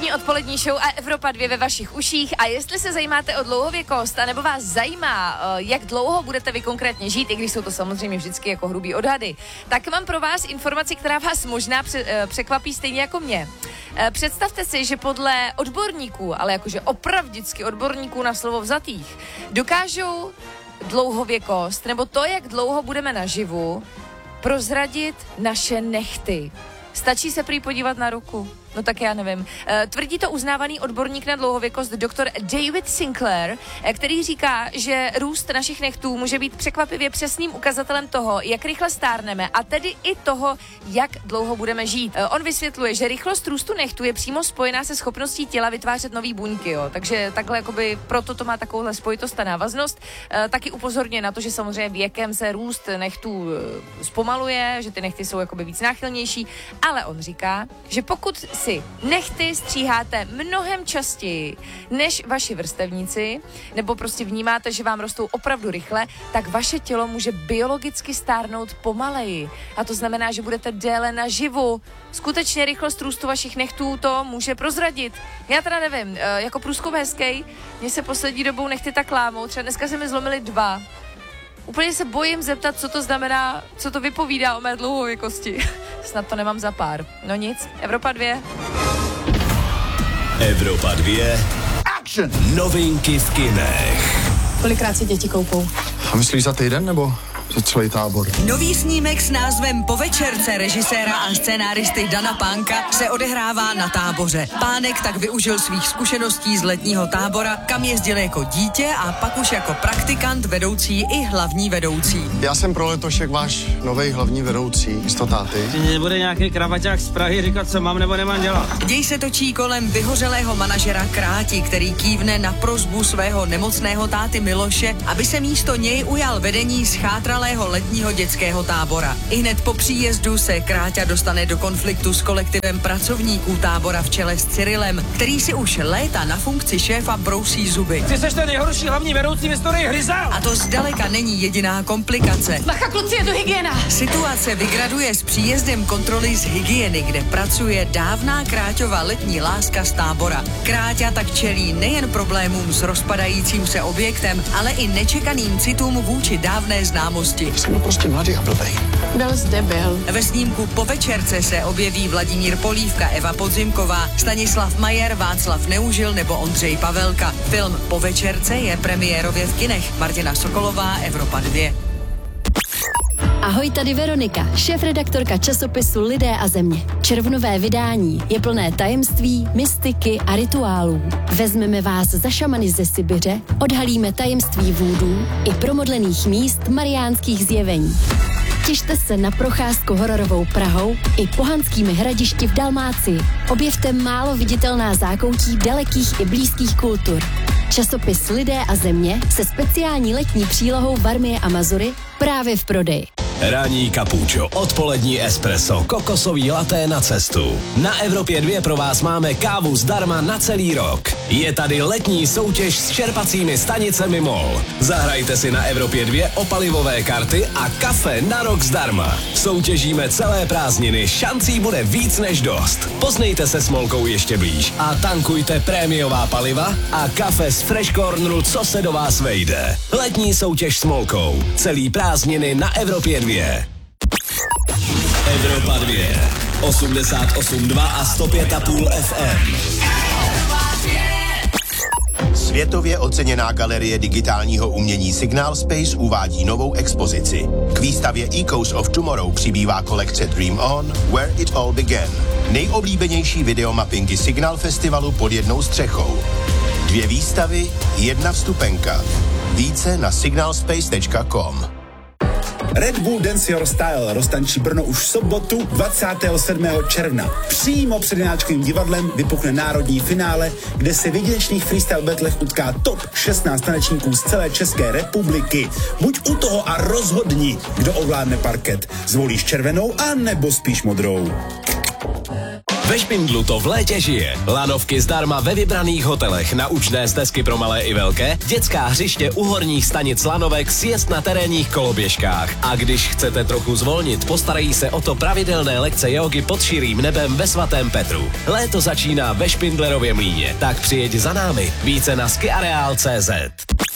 Ranní odpolední show a Evropa 2 ve vašich uších. A jestli se zajímáte o dlouhověkost, anebo vás zajímá, jak dlouho budete vy konkrétně žít, i když jsou to samozřejmě vždycky jako hrubý odhady, tak mám pro vás informaci, která vás možná překvapí stejně jako mě. Představte si, že podle odborníků, ale jakože opravdicky odborníků na slovo vzatých, dokážou dlouhověkost, nebo to, jak dlouho budeme naživu, prozradit naše nehty. Stačí se prý podívat na ruku? No tak já nevím. Tvrdí to uznávaný odborník na dlouhověkost doktor David Sinclair, který říká, že růst našich nechtů může být překvapivě přesným ukazatelem toho, jak rychle stárneme a tedy i toho, jak dlouho budeme žít. On vysvětluje, že rychlost růstu nechtů je přímo spojená se schopností těla vytvářet nový buňky, jo. Takže takhle jakoby proto to má takovouhle spojitost a návaznost. Taky upozorňuje na to, že samozřejmě věkem se růst nechtů zpomaluje, že ty nechty jsou jakoby víc náchylnější, ale on říká, že pokud si nehty stříháte mnohem častěji než vaši vrstevníci, nebo prostě vnímáte, že vám rostou opravdu rychle, tak vaše tělo může biologicky stárnout pomaleji. A to znamená, že budete déle naživu. Skutečně rychlost růstu vašich nechtů to může prozradit. Já teda nevím, jako průzkum hezký, mně se poslední dobou nechty tak lámou, třeba dneska se mi zlomily 2. Úplně se bojím zeptat, co to znamená, co to vypovídá o mé dlouhověkosti. Snad to nemám za pár. No nic, Evropa 2. Evropa 2. Action! Novinky v kinech. Kolikrát si děti koupou? A myslíš za týden nebo za celý tábor? Nový snímek s názvem Po večerce režiséra a scénáristy Dana Pánka se odehrává na Táboře. Pánek tak využil svých zkušeností z letního tábora, kam jezdil jako dítě a pak už jako praktikant, vedoucí i hlavní vedoucí. Já jsem pro letošek váš novej hlavní vedoucí, místo táty. Nebude nějaký kravaťák z Prahy říkat, co mám nebo nemám dělat. Děj se točí kolem vyhořelého manažera Kráti, který kývne na prosbu svého nemocného táty Miloše, aby se místo něj ujal vedení schátralého letního dětského tábora. Ihned po příjezdu se Kráťa dostane do konfliktu s kolektivem pracovníků tábora v čele s Cyrilem, který si už léta na funkci šéfa brousí zuby. Ty seš ten nejhorší hlavní vedoucí v historii hryzal. A to zdaleka není jediná komplikace. Bacha, kluci, je tu hygiena! Situace vygraduje s příjezdem kontroly z hygieny, kde pracuje dávná Kráťova letní láska z tábora. Kráťa tak čelí nejen problémům s rozpadajícím se objektem, ale i nečekaným citům vůči dávné známosti. Jsem prostě mladý a blbej. Byl zde byl. Ve snímku Po večerce se objeví Vladimír Polívka, Eva Podzimková, Stanislav Majer, Václav Neužil nebo Ondřej Pavelka. Film Po večerce je premiérově v kinech. Martina Sokolová, Evropa 2. Ahoj, tady Veronika, šéfredaktorka časopisu Lidé a země. Červnové vydání je plné tajemství, mystiky a rituálů. Vezmeme vás za šamany ze Sibiře, odhalíme tajemství vůdů i promodlených míst mariánských zjevení. Těšte se na procházku hororovou Prahou i pohanskými hradišti v Dalmácii. Objevte málo viditelná zákoutí dalekých i blízkých kultur. Časopis Lidé a země se speciální letní přílohou Varmie a Mazury právě v prodeji. Ranní kapučo, odpolední espresso, kokosový laté na cestu. Na Evropě 2 pro vás máme kávu zdarma na celý rok. Je tady letní soutěž s čerpacími stanicemi MOL. Zahrajte si na Evropě 2 o palivové karty a kafe na rok zdarma. Soutěžíme celé prázdniny, šancí bude víc než dost. Poznejte se s Molkou ještě blíž a tankujte prémiová paliva a kafe z Fresh Corneru, co se do vás vejde. Letní soutěž s Molkou. Celý prázdniny na Evropě 2. Evropa 2, 88,2 a 105,5 FM. Světově oceněná galerie digitálního umění Signal Space uvádí novou expozici. K výstavě Echoes of Tomorrow přibývá kolekce Dream On, Where It All Began. Nejoblíbenější videomappingy Signal Festivalu pod jednou střechou. 2 výstavy, 1 vstupenka. Více na signalspace.com. Red Bull Dance Your Style roztančí Brno už v sobotu 27. června. Přímo před Janáčkovým divadlem vypukne národní finále, kde se v jedinečných freestyle battlech utká top 16 tanečníků z celé České republiky. Buď u toho a rozhodni, kdo ovládne parket. Zvolíš červenou a nebo spíš modrou. Ve Špindlu to v létě žije. Lanovky zdarma ve vybraných hotelech, naučné stezky pro malé i velké, dětská hřiště u horních stanic lanovek, sjezd na terénních koloběžkách. A když chcete trochu zvolnit, postarají se o to pravidelné lekce jógy pod širým nebem ve Svatém Petru. Léto začíná ve Špindlerově mlýně, tak přijeď za námi. Více na skiareal.cz.